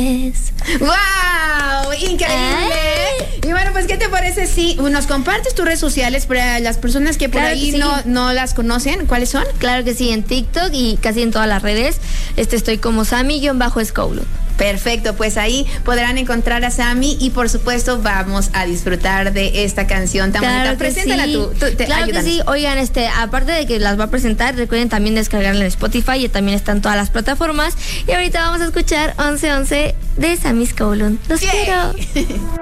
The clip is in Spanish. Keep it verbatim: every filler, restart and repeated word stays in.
es. ¡Wow! ¡Increíble! Ay. Y bueno, pues, ¿qué te parece si nos compartes tus redes sociales para las personas que por Claro ahí que sí. no, no las conocen? ¿Cuáles son? Claro que sí, en TikTok y casi en todas las redes. Este estoy como Sammy-Scowlund. Perfecto, pues ahí podrán encontrar a Sammy y por supuesto vamos a disfrutar de esta canción tan Claro bonita. que Preséntala sí. tú, tú te, claro ayúdanos. que sí. Oigan, este, aparte de que las va a presentar, recuerden también descargarla en Spotify y también está en todas las plataformas. Y ahorita vamos a escuchar once once de Sammy Scowlund. Los Yay. quiero.